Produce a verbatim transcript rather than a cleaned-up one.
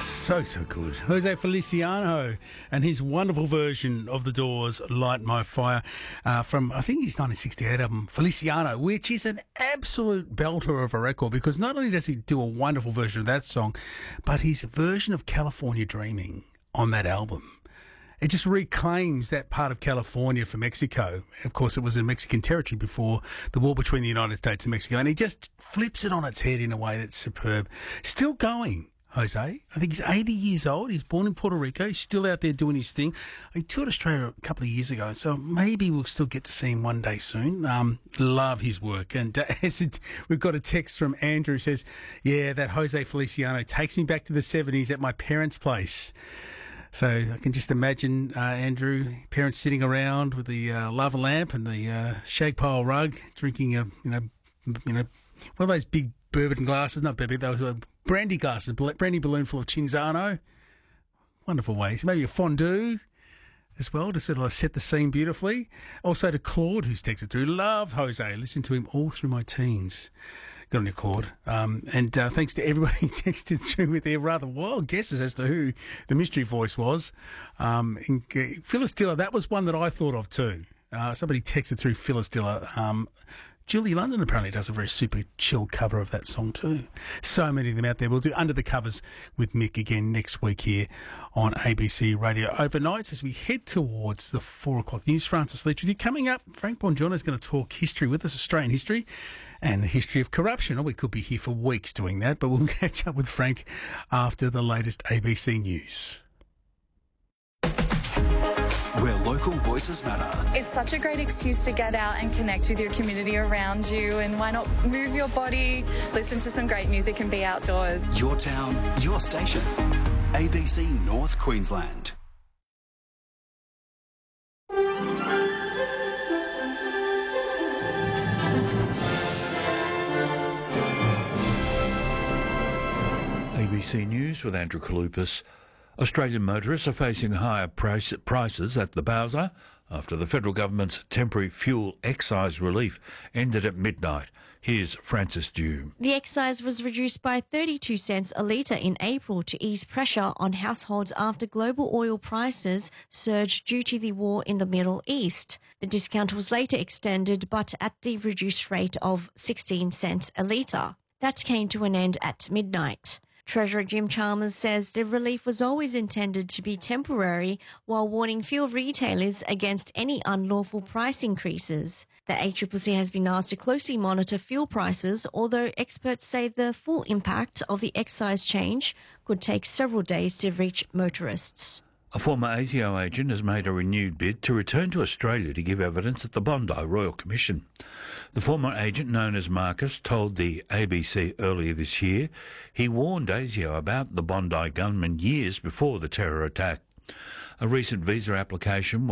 So, so good. Jose Feliciano and his wonderful version of The Doors' Light My Fire uh, from, I think, his nineteen sixty-eight album, Feliciano, which is an absolute belter of a record because not only does he do a wonderful version of that song, but his version of California Dreaming on that album. It just reclaims that part of California for Mexico. Of course, it was in Mexican territory before the war between the United States and Mexico, and he just flips it on its head in a way that's superb. Still going. Jose, I think he's eighty years old. He's born in Puerto Rico. He's still out there doing his thing. He toured Australia a couple of years ago, so maybe we'll still get to see him one day soon. Um, love his work. And uh, we've got a text from Andrew who says, yeah, that Jose Feliciano takes me back to the seventies at my parents' place. So I can just imagine, uh, Andrew, parents sitting around with the uh, lava lamp and the uh, shag pile rug, drinking a, you know, you know, one of those big bourbon glasses, not bourbon, those were brandy glasses, brandy balloon full of Cinzano. Wonderful ways. Maybe a fondue as well to sort of set the scene beautifully. Also to Claude, who's texted through. Love Jose. Listen to him all through my teens. Good on your Claude. Um, and uh, thanks to everybody who texted through with their rather wild guesses as to who the mystery voice was. Um, in, uh, Phyllis Diller, that was one that I thought of too. Uh, somebody texted through Phyllis Diller. Um, Julie London apparently does a very super chill cover of that song too. So many of them out there. We'll do Under the Covers with Mick again next week here on A B C Radio Overnights as we head towards the four o'clock news. Francis Leach with you. Coming up, Frank Bongiorno is going to talk history with us, Australian history and the history of corruption. Or we could be here for weeks doing that, but we'll catch up with Frank after the latest A B C News. Where local voices matter. It's such a great excuse to get out and connect with your community around you, and why not move your body, listen to some great music and be outdoors. Your town, your station. A B C North Queensland. A B C News with Andrew Kalupas. Australian motorists are facing higher price, prices at the Bowser after the federal government's temporary fuel excise relief ended at midnight. Here's Francis Dew. The excise was reduced by thirty-two cents a litre in April to ease pressure on households after global oil prices surged due to the war in the Middle East. The discount was later extended, but at the reduced rate of sixteen cents a litre. That came to an end at midnight. Treasurer Jim Chalmers says the relief was always intended to be temporary, while warning fuel retailers against any unlawful price increases. The A C C C has been asked to closely monitor fuel prices, although experts say the full impact of the excise change could take several days to reach motorists. A former A T O agent has made a renewed bid to return to Australia to give evidence at the Bondi Royal Commission. The former agent, known as Marcus, told the A B C earlier this year he warned A S I O about the Bondi gunman years before the terror attack. A recent visa application